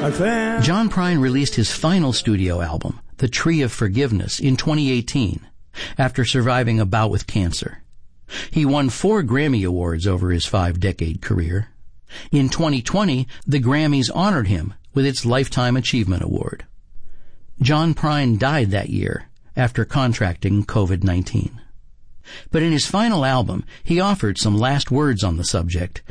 John Prine released his final studio album, The Tree of Forgiveness, in 2018, after surviving a bout with cancer. He won 4 Grammy Awards over his 5-decade career. In 2020, the Grammys honored him with its Lifetime Achievement Award. John Prine died that year after contracting COVID-19. But in his final album, he offered some last words on the subject